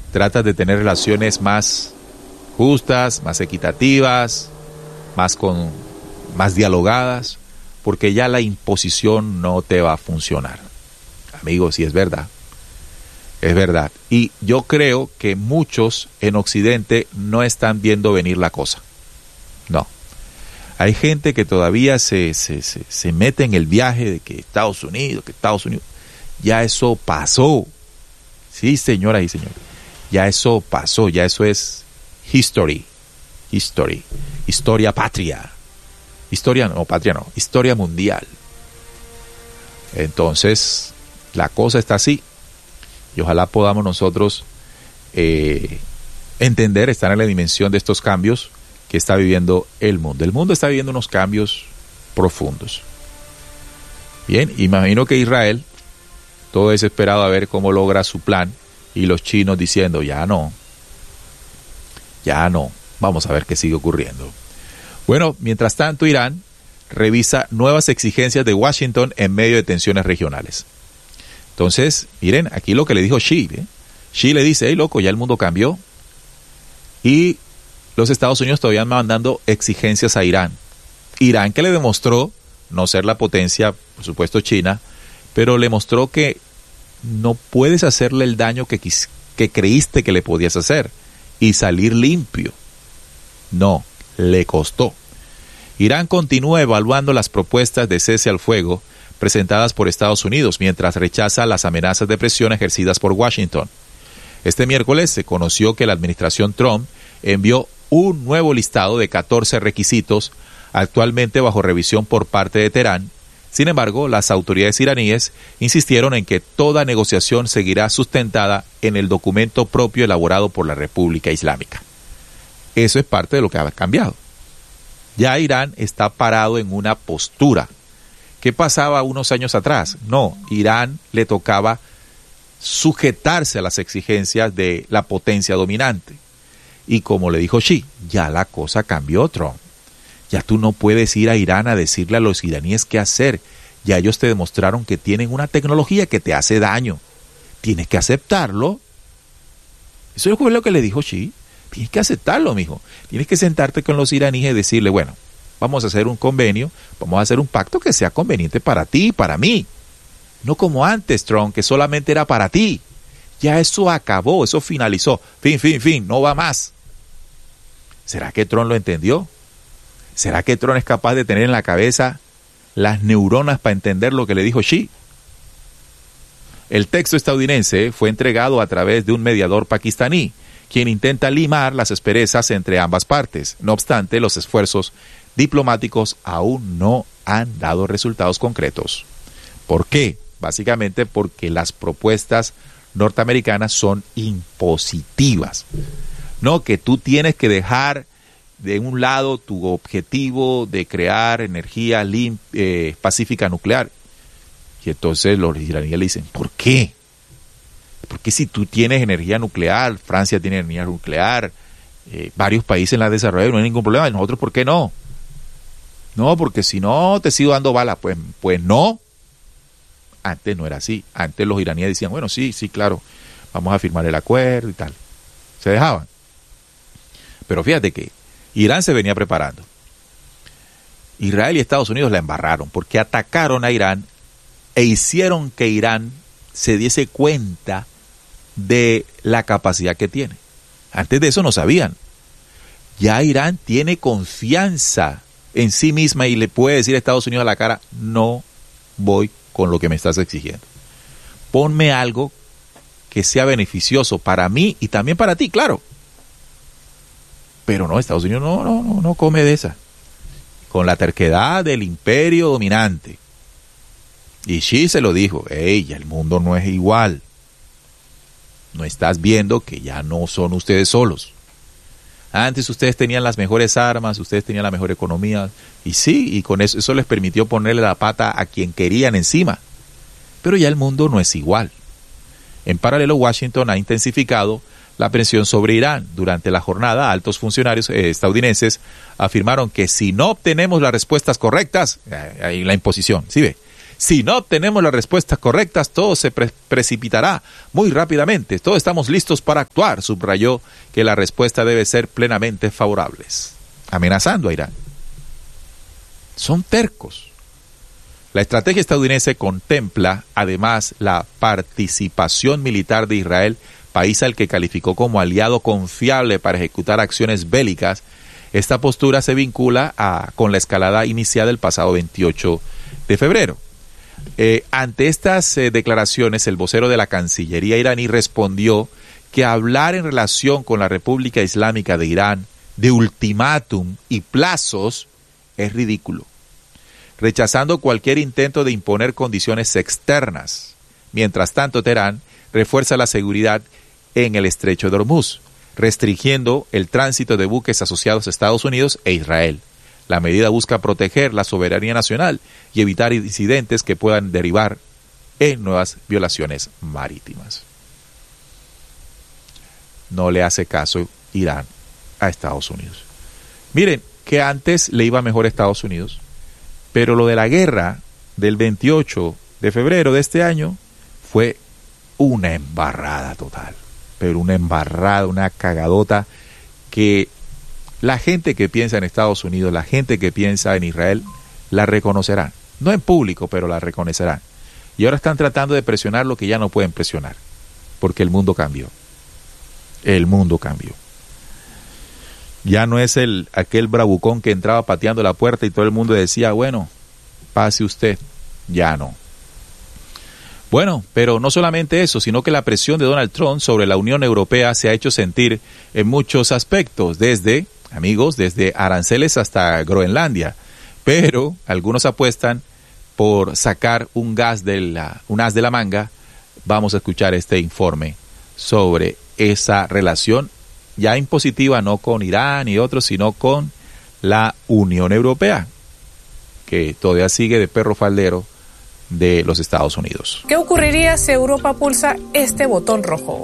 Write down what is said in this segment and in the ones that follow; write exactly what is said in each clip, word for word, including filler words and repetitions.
tratas de tener relaciones más justas, más equitativas, más con más dialogadas, porque ya la imposición no te va a funcionar. Amigos, sí es verdad. Es verdad. Y yo creo que muchos en Occidente no están viendo venir la cosa. No. Hay gente que todavía se, se, se, se mete en el viaje de que Estados Unidos, que Estados Unidos, ya eso pasó. Sí, señoras y señores, ya eso pasó, ya eso es history, history, historia patria, historia no, patria no, historia mundial. Entonces, la cosa está así, y ojalá podamos nosotros eh, entender, estar en la dimensión de estos cambios que está viviendo el mundo. El mundo está viviendo unos cambios profundos. Bien, imagino que Israel, todo desesperado a ver cómo logra su plan, y los chinos diciendo, ya no, ya no, vamos a ver qué sigue ocurriendo. Bueno, mientras tanto, Irán revisa nuevas exigencias de Washington en medio de tensiones regionales. Entonces, miren, aquí lo que le dijo Xi, ¿eh? Xi le dice, hey, loco, ya el mundo cambió, y los Estados Unidos todavía mandando exigencias a Irán. Irán, que le demostró no ser la potencia, por supuesto China, pero le mostró que no puedes hacerle el daño que, que creíste que le podías hacer y salir limpio. No, le costó. Irán continúa evaluando las propuestas de cese al fuego presentadas por Estados Unidos, mientras rechaza las amenazas de presión ejercidas por Washington. Este miércoles se conoció que la administración Trump envió un nuevo listado de catorce requisitos, actualmente bajo revisión por parte de Teherán. Sin embargo, las autoridades iraníes insistieron en que toda negociación seguirá sustentada en el documento propio elaborado por la República Islámica. Eso es parte de lo que ha cambiado. Ya Irán está parado en una postura. ¿Qué pasaba unos años atrás? No, Irán le tocaba sujetarse a las exigencias de la potencia dominante. Y como le dijo Xi, ya la cosa cambió, Trump. Ya tú no puedes ir a Irán a decirle a los iraníes qué hacer. Ya ellos te demostraron que tienen una tecnología que te hace daño. Tienes que aceptarlo. Eso fue lo que le dijo Xi. Tienes que aceptarlo, mijo. Tienes que sentarte con los iraníes y decirle, bueno, vamos a hacer un convenio, vamos a hacer un pacto que sea conveniente para ti y para mí. No como antes, Trump, que solamente era para ti. Ya eso acabó, eso finalizó. Fin, fin, fin, no va más. ¿Será que Trump lo entendió? ¿Será que Trump es capaz de tener en la cabeza las neuronas para entender lo que le dijo Xi? El texto estadounidense fue entregado a través de un mediador pakistaní, quien intenta limar las asperezas entre ambas partes. No obstante, los esfuerzos diplomáticos aún no han dado resultados concretos. ¿Por qué? Básicamente porque las propuestas norteamericanas son impositivas. No, que tú tienes que dejar de un lado tu objetivo de crear energía lim- eh, pacífica nuclear. Y entonces los iraníes le dicen, ¿por qué? Porque si tú tienes energía nuclear, Francia tiene energía nuclear, eh, varios países la desarrollan, no hay ningún problema, y nosotros, ¿por qué no? No, porque si no te sigo dando balas, pues, pues no. Antes no era así. Antes los iraníes decían, bueno, sí, sí, claro, vamos a firmar el acuerdo y tal. Se dejaban. Pero fíjate que Irán se venía preparando. Israel y Estados Unidos la embarraron porque atacaron a Irán e hicieron que Irán se diese cuenta de la capacidad que tiene. Antes de eso no sabían. Ya Irán tiene confianza en sí misma y le puede decir a Estados Unidos a la cara, no voy con lo que me estás exigiendo. Ponme algo que sea beneficioso para mí y también para ti, claro. Pero no, Estados Unidos no, no, no, no come de esa. Con la terquedad del imperio dominante. Y Xi se lo dijo, hey, ya el mundo no es igual. No estás viendo que ya no son ustedes solos. Antes ustedes tenían las mejores armas, ustedes tenían la mejor economía. Y sí, y con eso, eso les permitió ponerle la pata a quien querían encima. Pero ya el mundo no es igual. En paralelo, Washington ha intensificado la presión sobre Irán. Durante la jornada, altos funcionarios eh, estadounidenses afirmaron que si no obtenemos las respuestas correctas, eh, ahí la imposición, ¿sí ve? Si no obtenemos las respuestas correctas, todo se pre- precipitará muy rápidamente. Todos estamos listos para actuar, subrayó que la respuesta debe ser plenamente favorable, amenazando a Irán. Son tercos. La estrategia estadounidense contempla además la participación militar de Israel, país al que calificó como aliado confiable para ejecutar acciones bélicas. Esta postura se vincula a, con la escalada iniciada el pasado veintiocho de febrero. Eh, ante estas eh, declaraciones, el vocero de la Cancillería iraní respondió que hablar en relación con la República Islámica de Irán de ultimátum y plazos es ridículo, rechazando cualquier intento de imponer condiciones externas. Mientras tanto, Teherán refuerza la seguridad en el estrecho de Hormuz, restringiendo el tránsito de buques asociados a Estados Unidos e Israel. La medida busca proteger la soberanía nacional y evitar incidentes que puedan derivar en nuevas violaciones marítimas. No le hace caso Irán a Estados Unidos. Miren que antes le iba mejor a Estados Unidos, pero lo de la guerra del veintiocho de febrero de este año fue una embarrada total, pero una embarrada, una cagadota que la gente que piensa en Estados Unidos, la gente que piensa en Israel, la reconocerán. No en público, pero la reconocerán. Y ahora están tratando de presionar lo que ya no pueden presionar, porque el mundo cambió. El mundo cambió. Ya no es el aquel bravucón que entraba pateando la puerta y todo el mundo decía, bueno, pase usted. Ya no. Bueno, pero no solamente eso, sino que la presión de Donald Trump sobre la Unión Europea se ha hecho sentir en muchos aspectos, desde, amigos, desde aranceles hasta Groenlandia. Pero algunos apuestan por sacar un gas de la, un as de la manga. Vamos a escuchar este informe sobre esa relación ya impositiva, no con Irán y otros, sino con la Unión Europea, que todavía sigue de perro faldero de los Estados Unidos. ¿Qué ocurriría si Europa pulsa este botón rojo?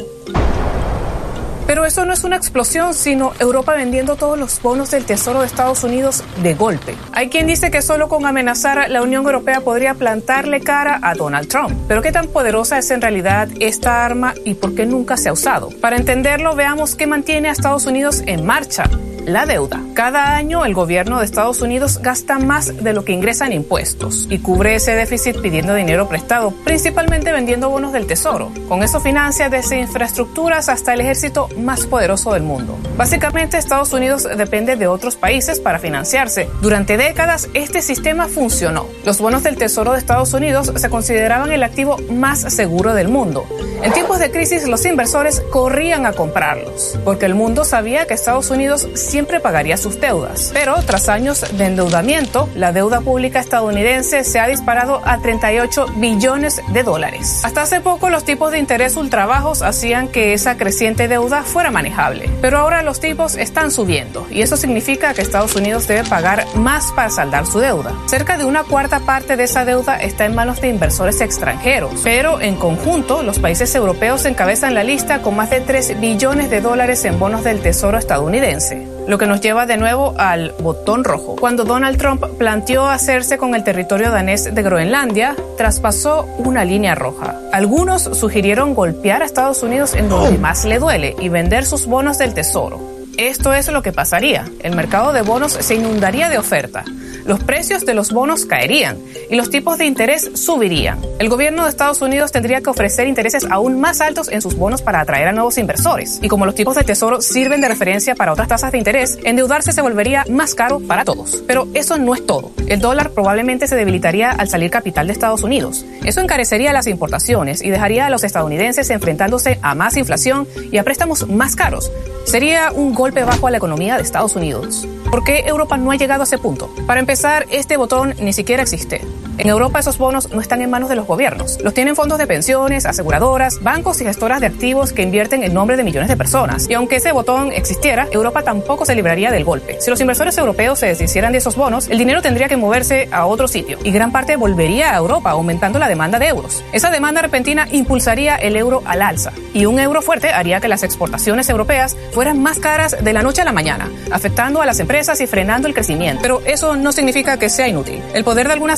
Pero eso no es una explosión, sino Europa vendiendo todos los bonos del Tesoro de Estados Unidos de golpe. Hay quien dice que solo con amenazar la Unión Europea podría plantarle cara a Donald Trump. Pero ¿qué tan poderosa es en realidad esta arma y por qué nunca se ha usado? Para entenderlo, veamos qué mantiene a Estados Unidos en marcha. La deuda. Cada año el gobierno de Estados Unidos gasta más de lo que ingresa en impuestos y cubre ese déficit pidiendo dinero prestado, principalmente vendiendo bonos del Tesoro. Con eso financia desde infraestructuras hasta el ejército más poderoso del mundo. Básicamente, Estados Unidos depende de otros países para financiarse. Durante décadas, este sistema funcionó. Los bonos del Tesoro de Estados Unidos se consideraban el activo más seguro del mundo. En tiempos de crisis, los inversores corrían a comprarlos, porque el mundo sabía que Estados Unidos siempre pagaría sus deudas. Pero tras años de endeudamiento, la deuda pública estadounidense se ha disparado a treinta y ocho billones de dólares. Hasta hace poco, los tipos de interés ultrabajos hacían que esa creciente deuda fuera manejable. Pero ahora los tipos están subiendo, y eso significa que Estados Unidos debe pagar más para saldar su deuda. Cerca de una cuarta parte de esa deuda está en manos de inversores extranjeros, pero en conjunto, los países europeos encabezan la lista con más de tres billones de dólares en bonos del Tesoro estadounidense. Lo que nos lleva de nuevo al botón rojo. Cuando Donald Trump planteó hacerse con el territorio danés de Groenlandia, traspasó una línea roja. Algunos sugirieron golpear a Estados Unidos en donde más le duele y vender sus bonos del Tesoro. Esto es lo que pasaría. El mercado de bonos se inundaría de oferta. Los precios de los bonos caerían y los tipos de interés subirían. El gobierno de Estados Unidos tendría que ofrecer intereses aún más altos en sus bonos para atraer a nuevos inversores. Y como los tipos de tesoro sirven de referencia para otras tasas de interés, endeudarse se volvería más caro para todos. Pero eso no es todo. El dólar probablemente se debilitaría al salir capital de Estados Unidos. Eso encarecería las importaciones y dejaría a los estadounidenses enfrentándose a más inflación y a préstamos más caros. Sería un golpe bajo a la economía de Estados Unidos. ¿Por qué Europa no ha llegado a ese punto? Para empezar, este botón ni siquiera existe. En Europa esos bonos no están en manos de los gobiernos. Los tienen fondos de pensiones, aseguradoras, bancos y gestoras de activos que invierten en nombre de millones de personas. Y aunque ese botón existiera, Europa tampoco se libraría del golpe. Si los inversores europeos se deshicieran de esos bonos, el dinero tendría que moverse a otro sitio. Y gran parte volvería a Europa, aumentando la demanda de euros. Esa demanda repentina impulsaría el euro al alza. Y un euro fuerte haría que las exportaciones europeas fueran más caras de la noche a la mañana, afectando a las empresas y frenando el crecimiento. Pero eso no significa que sea inútil. El poder de algunas armas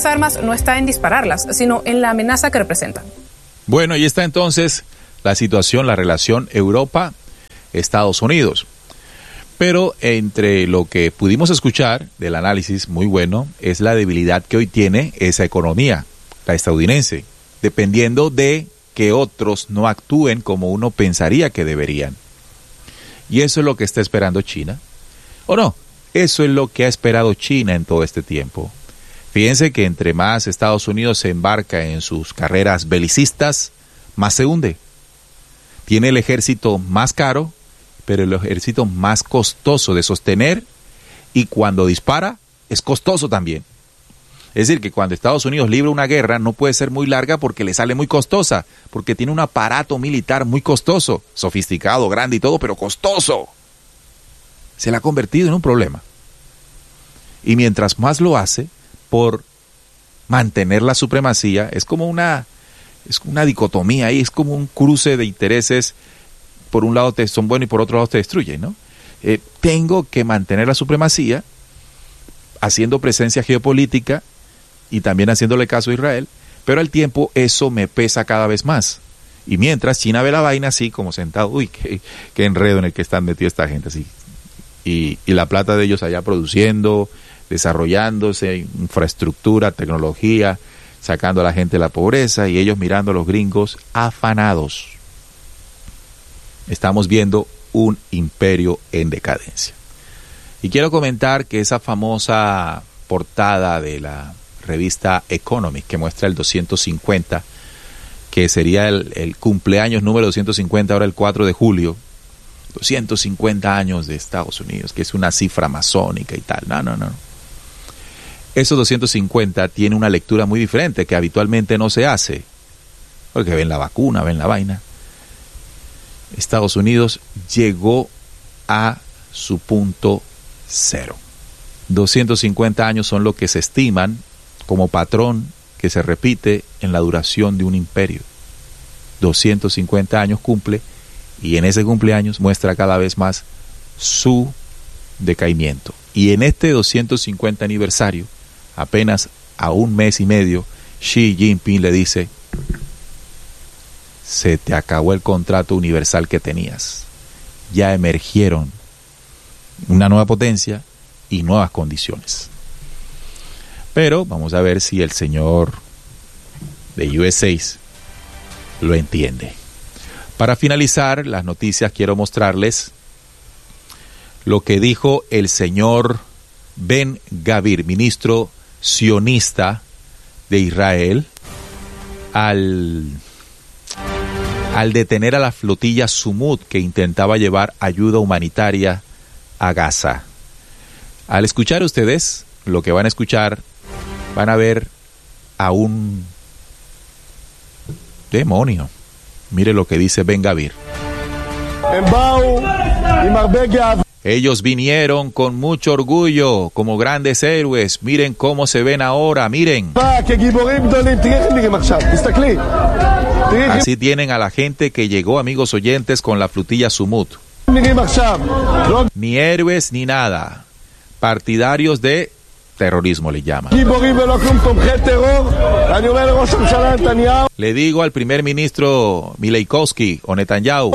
no está en dispararlas, sino en la amenaza que representan. Bueno, ahí está entonces la situación, la relación Europa-Estados Unidos. Pero entre lo que pudimos escuchar del análisis muy bueno es la debilidad que hoy tiene esa economía, la estadounidense, dependiendo de que otros no actúen como uno pensaría que deberían. Y eso es lo que está esperando China. ¿O no? Eso es lo que ha esperado China en todo este tiempo. Fíjense que entre más Estados Unidos se embarca en sus carreras belicistas, más se hunde. Tiene el ejército más caro, pero el ejército más costoso de sostener, y cuando dispara es costoso también. Es decir, que cuando Estados Unidos libra una guerra no puede ser muy larga porque le sale muy costosa, porque tiene un aparato militar muy costoso, sofisticado, grande y todo, pero costoso. Se le ha convertido en un problema. Y mientras más lo hace, por mantener la supremacía, es como una, es una dicotomía ahí, es como un cruce de intereses. Por un lado te son buenos y por otro lado te destruyen, ¿no? Eh, tengo que mantener la supremacía, haciendo presencia geopolítica y también haciéndole caso a Israel, pero al tiempo eso me pesa cada vez más. Y mientras China ve la vaina así, como sentado, uy, qué, qué enredo en el que están metidos esta gente, así. Y, y la plata de ellos allá produciendo, desarrollándose, infraestructura, tecnología, sacando a la gente de la pobreza, y ellos mirando a los gringos afanados. Estamos viendo un imperio en decadencia. Y quiero comentar que esa famosa portada de la revista Economic, que muestra el doscientos cincuenta, que sería el, el cumpleaños número doscientos cincuenta, ahora el cuatro de julio, doscientos cincuenta años de Estados Unidos, que es una cifra masónica y tal. No, no, no. Esos doscientos cincuenta tiene una lectura muy diferente que habitualmente no se hace, porque ven la vacuna, ven la vaina. Estados Unidos llegó a su punto cero. doscientos cincuenta años son lo que se estiman como patrón que se repite en la duración de un imperio. doscientos cincuenta años cumple, y en ese cumpleaños muestra cada vez más su decaimiento. Y en este doscientos cincuenta aniversario, apenas a un mes y medio, Xi Jinping le dice: se te acabó el contrato universal que tenías. Ya emergieron una nueva potencia y nuevas condiciones. Pero vamos a ver si el señor de U S A lo entiende. Para finalizar las noticias, quiero mostrarles lo que dijo el señor Ben-Gvir, ministro sionista de Israel, al, al detener a la flotilla Sumut que intentaba llevar ayuda humanitaria a Gaza. Al escuchar ustedes lo que van a escuchar, van a ver a un demonio. Mire lo que dice Ben-Gvir. Ellos vinieron con mucho orgullo, como grandes héroes. Miren cómo se ven ahora, miren. Así tienen a la gente que llegó, amigos oyentes, con la flotilla Sumut. Ni héroes ni nada. Partidarios de terrorismo le llaman. Le digo al primer ministro Mileikovsky o Netanyahu: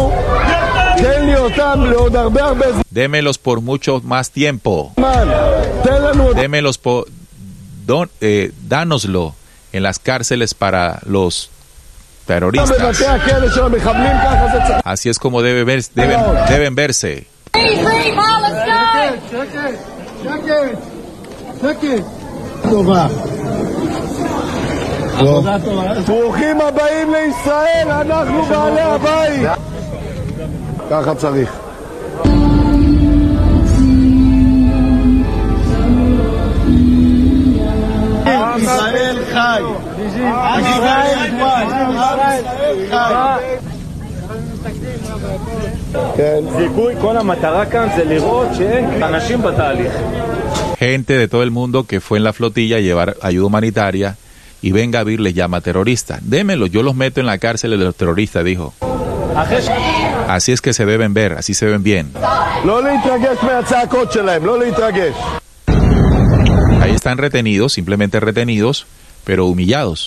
démelos por mucho más tiempo. Démelos por, don, eh, dánoslo en las cárceles para los terroristas. Así es como debe ver, deben, deben verse. ברוכים הבאים לישראל, אנחנו בעלי הבית. ככה צריך. ישראל חי. ישראל חי. כן. זיכוי, כל המטרה כאן זה לראות שאין אנשים בתהליך. Gente de todo el mundo que fue en la flotilla a llevar ayuda humanitaria, y Ben-Gvir les llama terroristas. Démelo, yo los meto en la cárcel de los terroristas, dijo. Así es que se deben ver, así se ven bien. Ahí están retenidos, simplemente retenidos, pero humillados.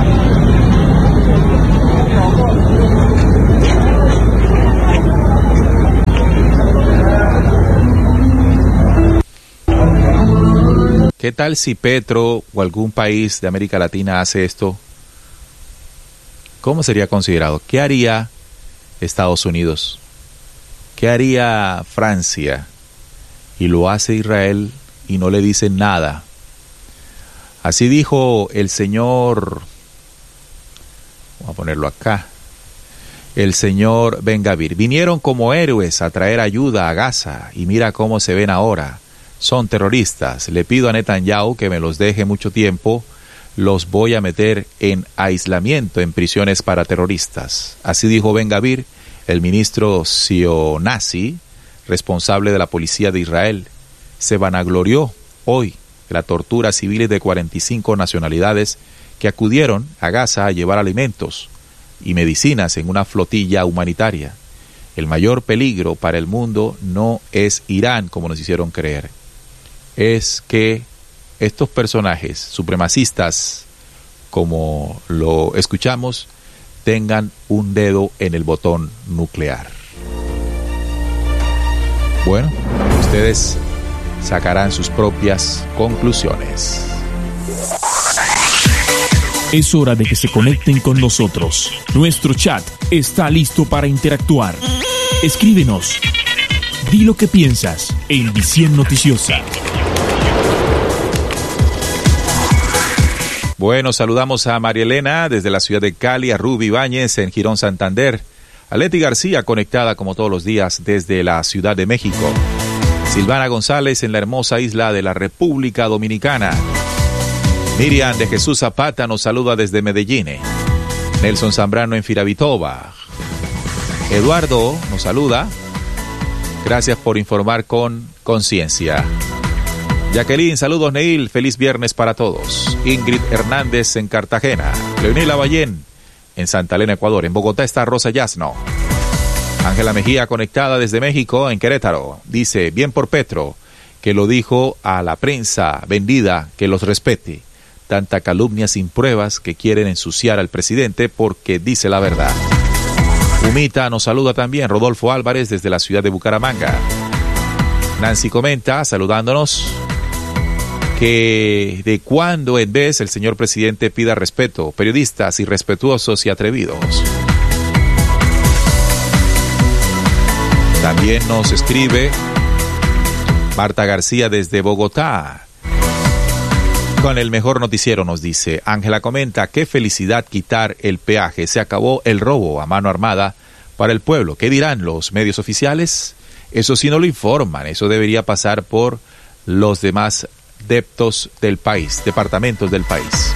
¿Qué tal si Petro o algún país de América Latina hace esto? ¿Cómo sería considerado? ¿Qué haría Estados Unidos? ¿Qué haría Francia? Y lo hace Israel y no le dicen nada. Así dijo el señor, vamos a ponerlo acá, el señor Ben-Gvir. Vinieron como héroes a traer ayuda a Gaza y mira cómo se ven ahora. Son terroristas. Le pido a Netanyahu que me los deje mucho tiempo. Los voy a meter en aislamiento en prisiones para terroristas. Así dijo Ben-Gvir, el ministro sionazi, responsable de la policía de Israel. Se vanaglorió hoy de la tortura a civiles de cuarenta y cinco nacionalidades que acudieron a Gaza a llevar alimentos y medicinas en una flotilla humanitaria. El mayor peligro para el mundo no es Irán, como nos hicieron creer. Es que estos personajes supremacistas, como lo escuchamos, tengan un dedo en el botón nuclear. Bueno, ustedes sacarán sus propias conclusiones. Es hora de que se conecten con nosotros. Nuestro chat está listo para interactuar. Escríbenos. Di lo que piensas en Visión Noticiosa. Bueno, saludamos a María Elena desde la ciudad de Cali, a Ruby Ibáñez en Girón, Santander, a Leti García conectada como todos los días desde la Ciudad de México, Silvana González en la hermosa isla de la República Dominicana, Miriam de Jesús Zapata nos saluda desde Medellín, Nelson Zambrano en Firavitoba, Eduardo nos saluda, gracias por informar con conciencia. Jacqueline, saludos Neil, feliz viernes para todos. Ingrid Hernández en Cartagena. Leonila Ballén en Santa Elena, Ecuador. En Bogotá está Rosa Yasno. Ángela Mejía conectada desde México en Querétaro. Dice, bien por Petro, que lo dijo a la prensa vendida, que los respete. Tanta calumnia sin pruebas que quieren ensuciar al presidente porque dice la verdad. Humita nos saluda también Rodolfo Álvarez desde la ciudad de Bucaramanga. Nancy comenta, saludándonos, que de cuando en vez el señor presidente pida respeto, periodistas irrespetuosos y atrevidos. También nos escribe Marta García desde Bogotá. Con el mejor noticiero nos dice, Ángela comenta, qué felicidad quitar el peaje, se acabó el robo a mano armada para el pueblo. ¿Qué dirán los medios oficiales? Eso sí no lo informan, eso debería pasar por los demás deptos del país, departamentos del país.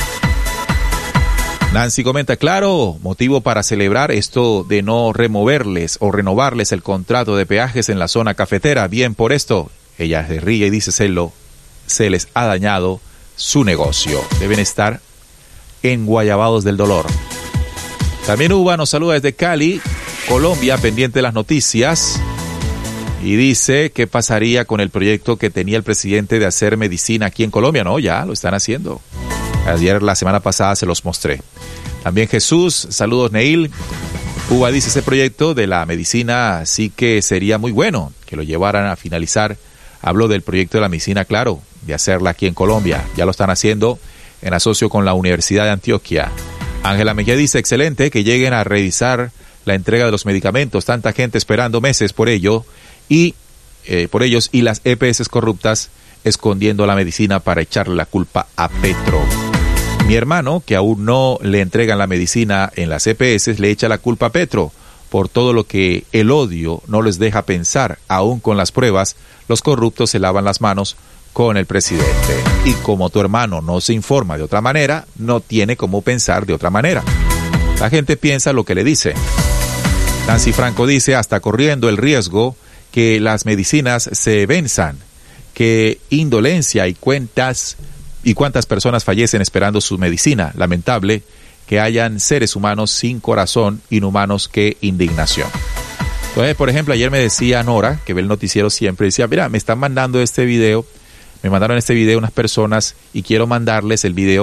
Nancy comenta, claro, motivo para celebrar esto de no removerles o renovarles el contrato de peajes en la zona cafetera. Bien por esto. Ella se ríe y dice, se, lo, se les ha dañado su negocio. Deben estar enguayabados del dolor. También Uva nos saluda desde Cali, Colombia, pendiente de las noticias. Y dice, ¿qué pasaría con el proyecto que tenía el presidente de hacer medicina aquí en Colombia? No, ya lo están haciendo. Ayer, la semana pasada, se los mostré. También Jesús, saludos Neil. Uva dice, ese proyecto de la medicina sí que sería muy bueno que lo llevaran a finalizar. Hablo del proyecto de la medicina, claro, de hacerla aquí en Colombia. Ya lo están haciendo en asocio con la Universidad de Antioquia. Ángela Mejía dice, excelente que lleguen a revisar la entrega de los medicamentos. Tanta gente esperando meses por ello. Y eh, por ellos y las E P S corruptas escondiendo la medicina para echarle la culpa a Petro. Mi hermano, que aún no le entregan la medicina en las E P S, le echa la culpa a Petro por todo lo que el odio no les deja pensar. Aún con las pruebas, los corruptos se lavan las manos con el presidente. Y como tu hermano no se informa de otra manera, no tiene cómo pensar de otra manera. La gente piensa lo que le dice. Nancy Franco dice, hasta corriendo el riesgo que las medicinas se venzan, que indolencia y cuentas y cuántas personas fallecen esperando su medicina. Lamentable que hayan seres humanos sin corazón, inhumanos, que indignación. Entonces, por ejemplo, ayer me decía Nora, que ve el noticiero siempre, decía, mira, me están mandando este video, me mandaron este video unas personas y quiero mandarles el video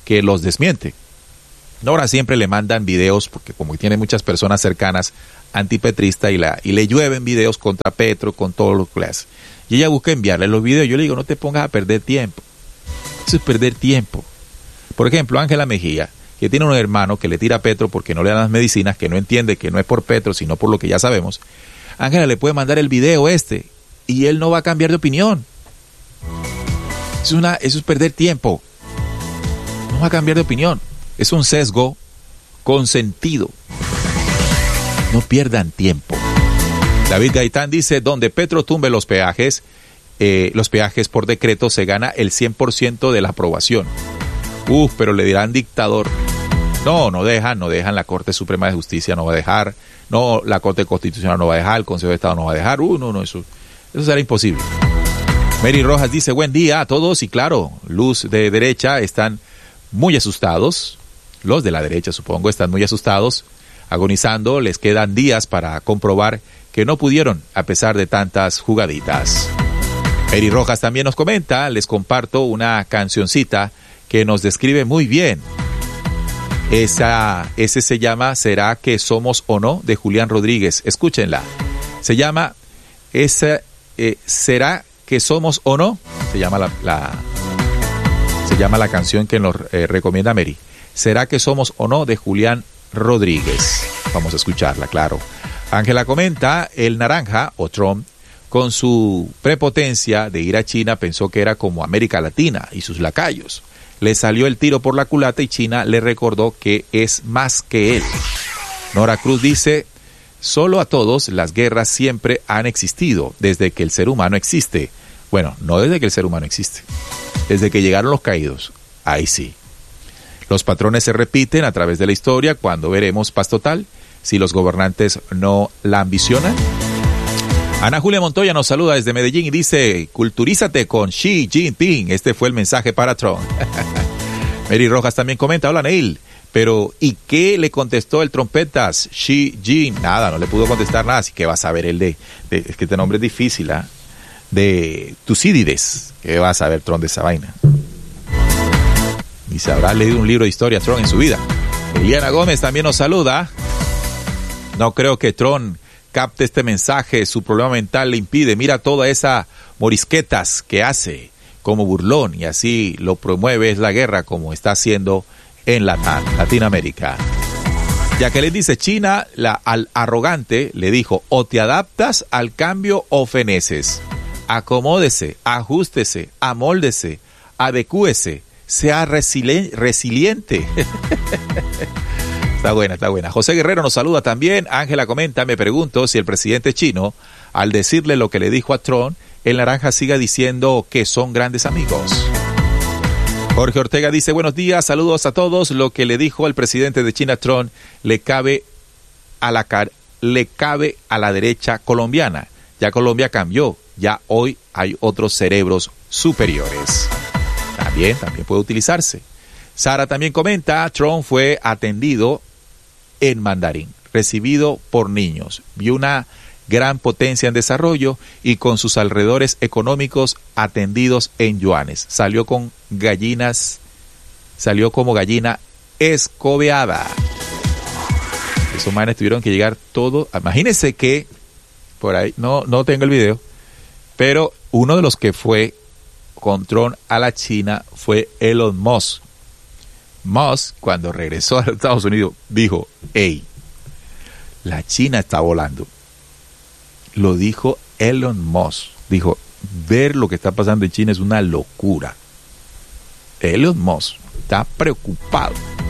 que los desmiente. Nora siempre le mandan videos, porque como tiene muchas personas cercanas antipetristas y, la, y le llueven videos contra Petro, con todo lo que le hace. Y ella busca enviarle los videos. Yo le digo, no te pongas a perder tiempo. Eso es perder tiempo. Por ejemplo, Ángela Mejía, que tiene un hermano que le tira a Petro porque no le dan las medicinas, que no entiende que no es por Petro, sino por lo que ya sabemos. Ángela le puede mandar el video este y él no va a cambiar de opinión. Es una, eso es perder tiempo. No va a cambiar de opinión. Es un sesgo consentido. No pierdan tiempo. David Gaitán dice, donde Petro tumbe los peajes, eh, los peajes por decreto se gana el cien por ciento de la aprobación. Uf, pero le dirán dictador. No, no dejan, no dejan, la Corte Suprema de Justicia no va a dejar, no, la Corte Constitucional no va a dejar, el Consejo de Estado no va a dejar, uh, no, no, eso, eso será imposible. Mary Rojas dice, buen día a todos, y claro, Luz de derecha están muy asustados, los de la derecha supongo están muy asustados, agonizando, les quedan días para comprobar que no pudieron a pesar de tantas jugaditas. Mary Rojas también nos comenta, les comparto una cancioncita que nos describe muy bien. Esa, ese se llama ¿Será que somos o no? De Julián Rodríguez. Escúchenla. Se llama esa, eh, ¿Será que somos o no? Se llama la, la se llama la canción que nos eh, recomienda Mary. ¿Será que somos o no? De Julián Rodríguez. Vamos a escucharla, claro. Ángela comenta, el naranja o Trump, con su prepotencia de ir a China, pensó que era como América Latina y sus lacayos. Le salió el tiro por la culata y China le recordó que es más que él. Nora Cruz dice, solo a todos las guerras siempre han existido, desde que el ser humano existe. Bueno, no desde que el ser humano existe, desde que llegaron los caídos, ahí sí. Los patrones se repiten a través de la historia, cuando veremos paz total, si los gobernantes no la ambicionan. Ana Julia Montoya nos saluda desde Medellín y dice, culturízate con Xi Jinping. Este fue el mensaje para Trump. Mary Rojas también comenta, hola Neil, pero ¿y qué le contestó el trompetas Xi Jinping? Nada, no le pudo contestar nada, así que vas a ver el de, de es que este nombre es difícil, ¿ah? ¿eh? De Tucídides, que vas a ver Trump de esa vaina. Y se habrá leído un libro de historia Trump en su vida. Eliana Gómez también nos saluda. No creo que Trump capte este mensaje, su problema mental le impide. Mira toda esa morisquetas que hace como burlón y así lo promueve es la guerra como está haciendo en Latam, Latinoamérica. Jacqueline dice, China la, al arrogante le dijo, o te adaptas al cambio o feneces. Acomódese, ajústese, amóldese, adecúese, sea resili- resiliente. Está buena, está buena. José Guerrero nos saluda también. Ángela comenta, me pregunto si el presidente chino, al decirle lo que le dijo a Trump, el naranja siga diciendo que son grandes amigos. Jorge Ortega dice, buenos días, saludos a todos. Lo que le dijo al presidente de China, Trump, le cabe a la, car- le cabe a la derecha colombiana. Ya Colombia cambió, ya hoy hay otros cerebros superiores. También, también puede utilizarse. Sara también comenta, Trump fue atendido en mandarín, recibido por niños, vio una gran potencia en desarrollo y con sus alrededores económicos atendidos en yuanes. Salió con gallinas, salió como gallina escobeada. Esos manes tuvieron que llegar todo. Imagínense que, por ahí, no, no tengo el video, pero uno de los que fue con Trump a la China fue Elon Musk. Musk, cuando regresó a Estados Unidos, dijo, hey, la China está volando. Lo dijo Elon Musk. Dijo, ver lo que está pasando en China es una locura. Elon Musk está preocupado.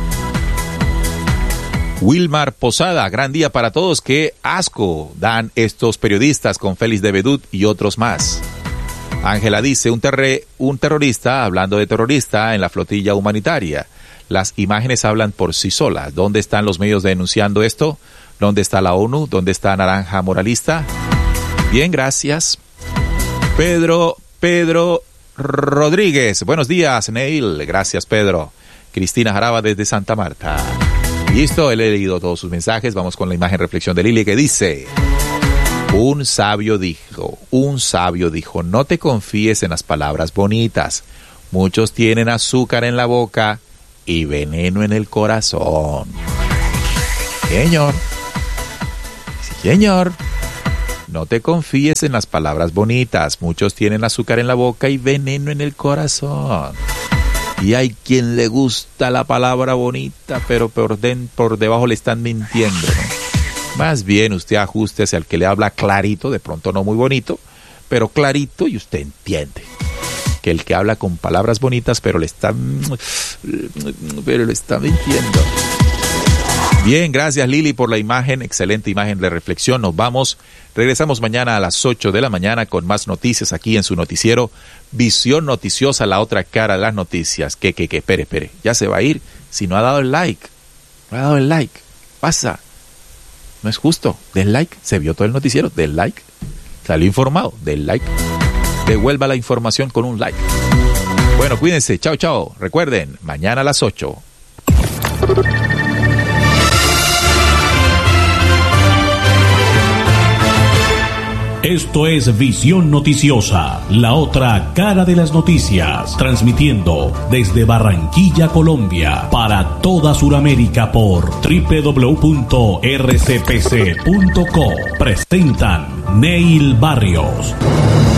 Wilmar Posada, gran día para todos. Qué asco dan estos periodistas con Félix de Bedut y otros más. Ángela dice, un, terre, un terrorista, hablando de terrorista, en la flotilla humanitaria. Las imágenes hablan por sí solas. ¿Dónde están los medios denunciando esto? ¿Dónde está la ONU? ¿Dónde está Naranja Moralista? Bien, gracias. Pedro, Pedro Rodríguez. Buenos días, Neil. Gracias, Pedro. Cristina Jaraba desde Santa Marta. Listo, he leído todos sus mensajes. Vamos con la imagen reflexión de Lili que dice, un sabio dijo, un sabio dijo, no te confíes en las palabras bonitas. Muchos tienen azúcar en la boca y veneno en el corazón. Señor, sí, señor, no te confíes en las palabras bonitas. Muchos tienen azúcar en la boca y veneno en el corazón. Y hay quien le gusta la palabra bonita, pero por, den, por debajo le están mintiendo, ¿no? Más bien usted ajústese al que le habla clarito, de pronto no muy bonito, pero clarito, y usted entiende que el que habla con palabras bonitas, pero le está, pero le está mintiendo. Bien, gracias Lili por la imagen, excelente imagen de reflexión. Nos vamos, regresamos mañana a las ocho de la mañana con más noticias aquí en su noticiero Visión Noticiosa, la otra cara de las noticias. Que, que, que, espere, espere, ya se va a ir. Si no ha dado el like, no ha dado el like, pasa. No es justo, den like, se vio todo el noticiero, den like, salió informado, den like, devuelva la información con un like. Bueno, cuídense, chao, chao. Recuerden, mañana a las ocho. Esto es Visión Noticiosa, la otra cara de las noticias, transmitiendo desde Barranquilla, Colombia, para toda Sudamérica por doble u doble u doble u punto r c p c punto co. Presentan Neil Barrios.